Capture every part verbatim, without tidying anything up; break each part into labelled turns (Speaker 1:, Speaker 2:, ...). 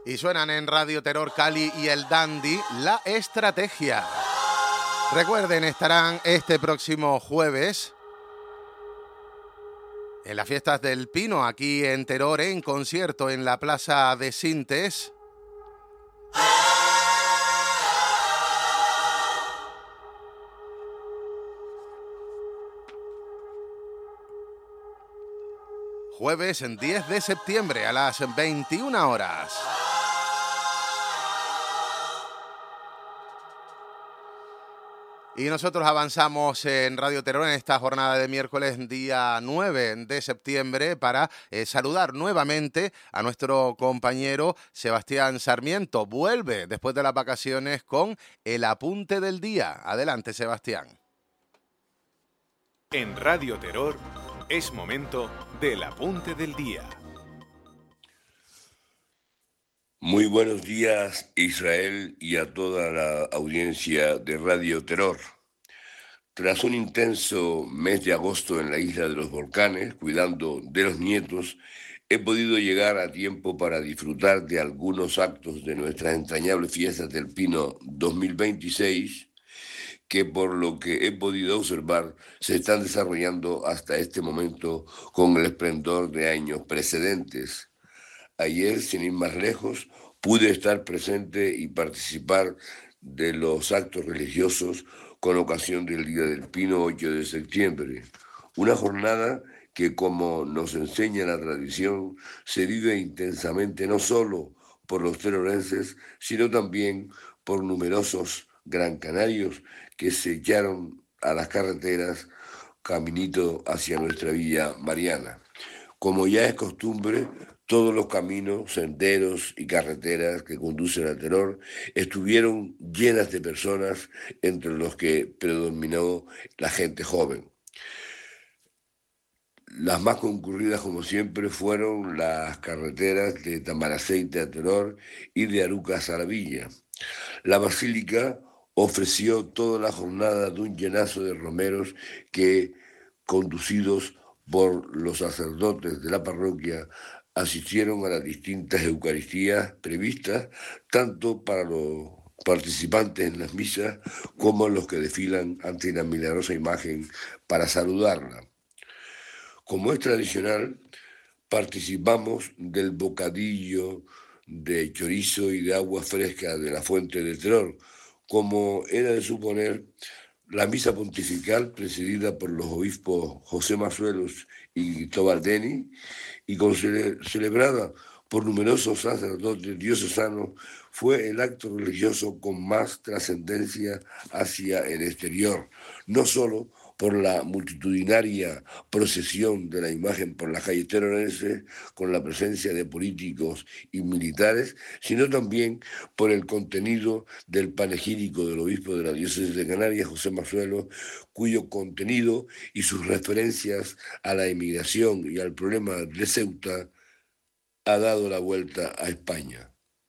Speaker 1: Y suenan en Radio Terror Cali y el Dandy, La Estrategia. Recuerden, estarán este próximo jueves en las fiestas del Pino, aquí en Teror, en concierto en la Plaza de Sintes. Jueves diez de septiembre a las veintiuna horas. Y nosotros avanzamos en Radio Terror en esta jornada de miércoles, día nueve de septiembre, para eh, saludar nuevamente a nuestro compañero Sebastián Sarmiento. Vuelve después de las vacaciones con el apunte del día. Adelante, Sebastián.
Speaker 2: En Radio Terror es momento del apunte del día.
Speaker 3: Muy buenos días, Israel, y a toda la audiencia de Radio Terror. Tras un intenso mes de agosto en la isla de los volcanes, cuidando de los nietos, he podido llegar a tiempo para disfrutar de algunos actos de nuestras entrañables fiestas del Pino dos mil veintiséis, que por lo que he podido observar se están desarrollando hasta este momento con el esplendor de años precedentes. Ayer, sin ir más lejos, pude estar presente y participar de los actos religiosos con ocasión del Día del Pino ocho de septiembre. Una jornada que, como nos enseña la tradición, se vive intensamente no solo por los terorenses, sino también por numerosos gran canarios que se echaron a las carreteras caminito hacia nuestra Villa Mariana. Como ya es costumbre, todos los caminos, senderos y carreteras que conducen al Terror estuvieron llenas de personas, entre los que predominó la gente joven. Las más concurridas, como siempre, fueron las carreteras de Tamaraceite a Terror y de Arucas a la Villa. La Basílica ofreció toda la jornada de un llenazo de romeros que, conducidos por los sacerdotes de la parroquia, asistieron a las distintas eucaristías previstas, tanto para los participantes en las misas como los que desfilan ante la milagrosa imagen para saludarla. Como es tradicional, participamos del bocadillo de chorizo y de agua fresca de la Fuente del Terror. Como era de suponer, la misa pontifical, presidida por los obispos José Mazuelos y Cristóbal Deni, y con cele- celebrada por numerosos sacerdotes diocesanos, fue el acto religioso con más trascendencia hacia el exterior, no solo por la multitudinaria procesión de la imagen por las calles terorenses, con la presencia de políticos y militares, sino también por el contenido del panegírico del obispo de la diócesis de Canarias, José Mazuelo, cuyo contenido y sus referencias a la emigración y al problema de Ceuta ha dado la vuelta a España.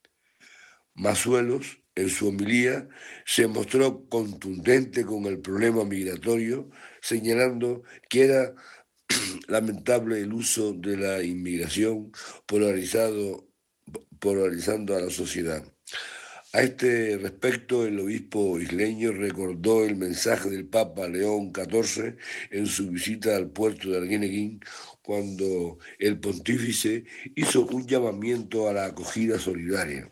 Speaker 3: Mazuelos, en su homilía, se mostró contundente con el problema migratorio, señalando que era lamentable el uso de la inmigración polarizado, polarizando a la sociedad. A este respecto, el obispo isleño recordó el mensaje del Papa León catorce en su visita al puerto de Arguineguín, cuando el pontífice hizo un llamamiento a la acogida solidaria.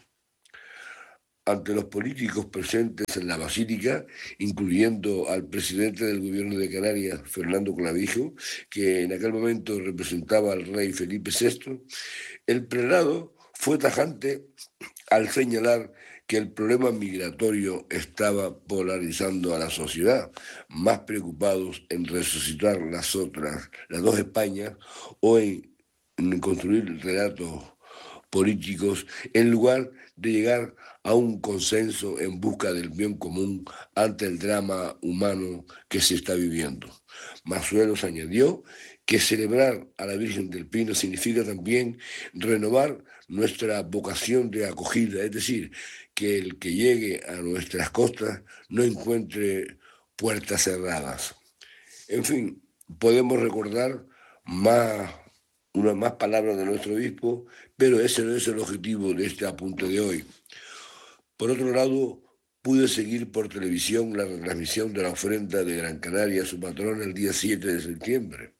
Speaker 3: Ante los políticos presentes en la Basílica, incluyendo al presidente del gobierno de Canarias, Fernando Clavijo, que en aquel momento representaba al rey Felipe sexto, el prelado fue tajante al señalar que el problema migratorio estaba polarizando a la sociedad, más preocupados en resucitar las otras, las dos Españas, o en, en construir relatos políticos, en lugar de llegar a un consenso en busca del bien común ante el drama humano que se está viviendo. Mazuelos añadió que celebrar a la Virgen del Pino significa también renovar nuestra vocación de acogida, es decir, que el que llegue a nuestras costas no encuentre puertas cerradas. En fin, podemos recordar más unas más palabras de nuestro obispo, pero ese no es el objetivo de este apunte de hoy. Por otro lado, pude seguir por televisión la retransmisión de la ofrenda de Gran Canaria a su patrona el día siete de septiembre.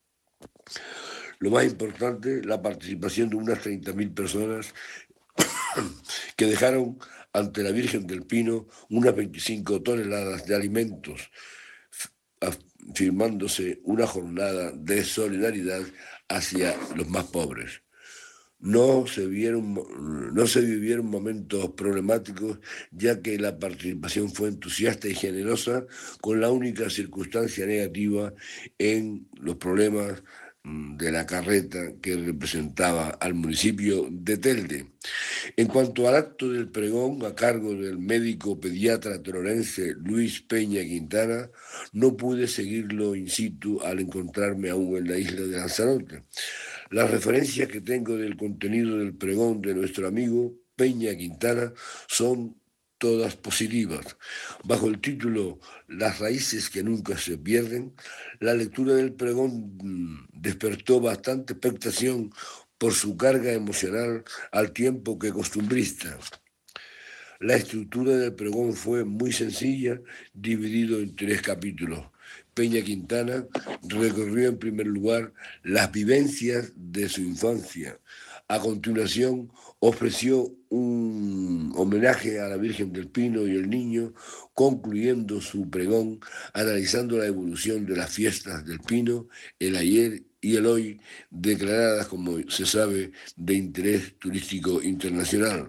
Speaker 3: Lo más importante, la participación de unas treinta mil personas que dejaron ante la Virgen del Pino unas veinticinco toneladas de alimentos, firmándose una jornada de solidaridad hacia los más pobres. No se, vieron, no se vivieron momentos problemáticos, ya que la participación fue entusiasta y generosa, con la única circunstancia negativa en los problemas de la carreta que representaba al municipio de Telde. En cuanto al acto del pregón a cargo del médico pediatra tororense Luis Peña Quintana, no pude seguirlo in situ al encontrarme aún en la isla de Lanzarote. Las referencias que tengo del contenido del pregón de nuestro amigo Peña Quintana son todas positivas. Bajo el título Las raíces que nunca se pierden, la lectura del pregón despertó bastante expectación por su carga emocional al tiempo que costumbrista. La estructura del pregón fue muy sencilla, dividido en tres capítulos. Peña Quintana recorrió en primer lugar las vivencias de su infancia. A continuación, ofreció un homenaje a la Virgen del Pino y el Niño, concluyendo su pregón analizando la evolución de las fiestas del Pino, el ayer y el hoy, declaradas, como se sabe, de interés turístico internacional.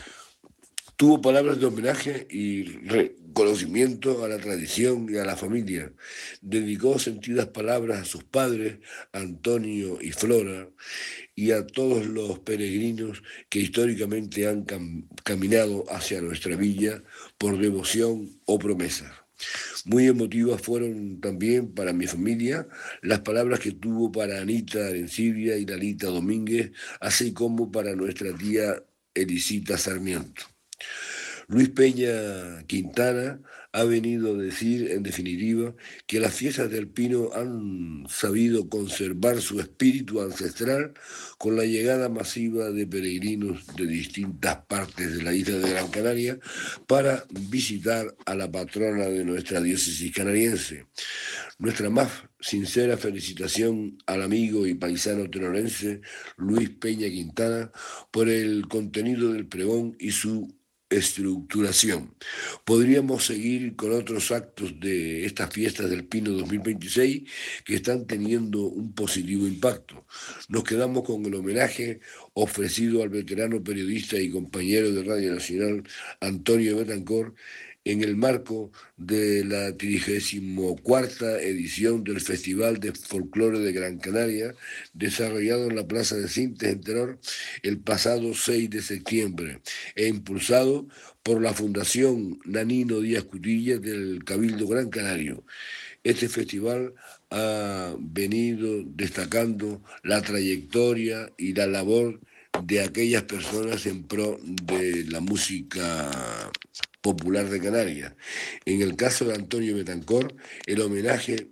Speaker 3: Tuvo palabras de homenaje y reconocimiento a la tradición y a la familia. Dedicó sentidas palabras a sus padres, Antonio y Flora, y a todos los peregrinos que históricamente han cam- caminado hacia nuestra villa por devoción o promesa. Muy emotivas fueron también para mi familia las palabras que tuvo para Anita Arencibia y Lalita Domínguez, así como para nuestra tía Elisita Sarmiento. Luis Peña Quintana ha venido a decir, en definitiva, que las fiestas del Pino han sabido conservar su espíritu ancestral con la llegada masiva de peregrinos de distintas partes de la isla de Gran Canaria para visitar a la patrona de nuestra diócesis canariense. Nuestra más sincera felicitación al amigo y paisano tenorense Luis Peña Quintana por el contenido del pregón y su estructuración. Podríamos seguir con otros actos de estas fiestas del Pino dos mil veintiséis que están teniendo un positivo impacto. Nos quedamos con el homenaje ofrecido al veterano periodista y compañero de Radio Nacional Antonio Betancor en el marco de la trigésima cuarta edición del Festival de Folclore de Gran Canaria, desarrollado en la Plaza de Sintes, en Teror, el pasado seis de septiembre, e impulsado por la Fundación Nanino Díaz Cutillas del Cabildo Gran Canario. Este festival ha venido destacando la trayectoria y la labor de aquellas personas en pro de la música popular de Canarias. En el caso de Antonio Betancor, el homenaje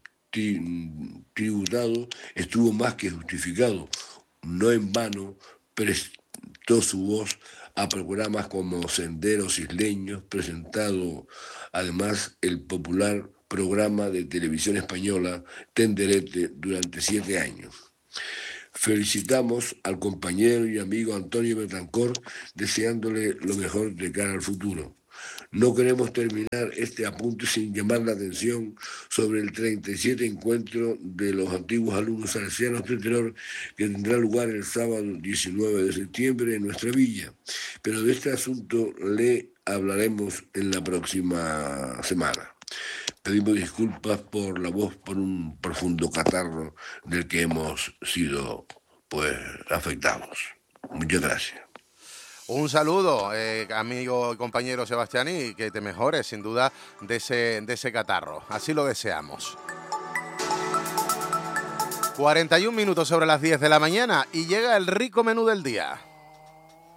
Speaker 3: tri- tributado estuvo más que justificado. No en vano prestó su voz a programas como Senderos Isleños, presentado además el popular programa de televisión española Tenderete durante siete años. Felicitamos al compañero y amigo Antonio Betancor, deseándole lo mejor de cara al futuro. No queremos terminar este apunte sin llamar la atención sobre el treinta y siete encuentro de los antiguos alumnos salesianos de Teror que tendrá lugar el sábado diecinueve de septiembre en nuestra villa. Pero de este asunto le hablaremos en la próxima semana. Pedimos disculpas por la voz, por un profundo catarro del que hemos sido pues afectados. Muchas gracias.
Speaker 1: Un saludo, eh, amigo y compañero Sebastián, y que te mejores, sin duda, de ese, de ese catarro. Así lo deseamos. cuarenta y un minutos sobre las diez de la mañana y llega el rico menú del día.